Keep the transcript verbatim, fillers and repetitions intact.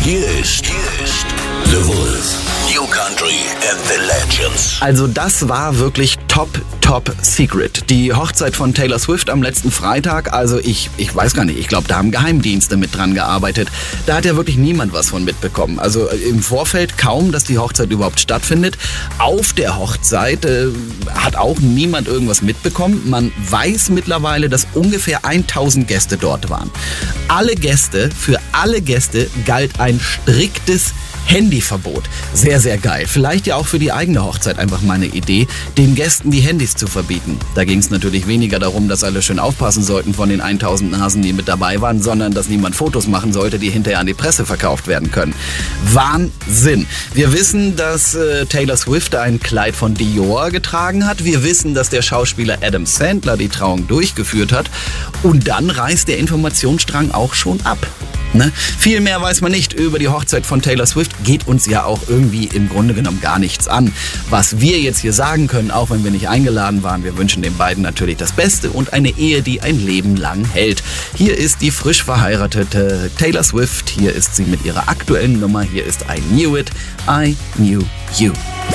Hier ist, hier ist The Wolf. New Country and the Legends. Also das war wirklich top, top secret. Die Hochzeit von Taylor Swift am letzten Freitag, also ich, ich weiß gar nicht, ich glaube, da haben Geheimdienste mit dran gearbeitet. Da hat ja wirklich niemand was von mitbekommen. Also im Vorfeld kaum, dass die Hochzeit überhaupt stattfindet. Auf der Hochzeit äh, hat auch niemand irgendwas mitbekommen. Man weiß mittlerweile, dass ungefähr tausend Gäste dort waren. Alle Gäste, für alle Gäste galt ein striktes Handyverbot. Sehr, sehr geil. Vielleicht ja auch für die eigene Hochzeit einfach mal eine Idee, den Gästen die Handys zu verbieten. Da ging es natürlich weniger darum, dass alle schön aufpassen sollten von den tausend Nasen, die mit dabei waren, sondern dass niemand Fotos machen sollte, die hinterher an die Presse verkauft werden können. Wahnsinn. Wir wissen, dass äh, Taylor Swift ein Kleid von Dior getragen hat. Wir wissen, dass der Schauspieler Adam Sandler die Trauung durchgeführt hat. Und dann reißt der Informationsstrang auch schon ab. Ne? Viel mehr weiß man nicht über die Hochzeit von Taylor Swift, geht uns ja auch irgendwie im Grunde genommen gar nichts an. Was wir jetzt hier sagen können, auch wenn wir nicht eingeladen waren, wir wünschen den beiden natürlich das Beste und eine Ehe, die ein Leben lang hält. Hier ist die frisch verheiratete Taylor Swift, hier ist sie mit ihrer aktuellen Nummer, hier ist I Knew It, I Knew You.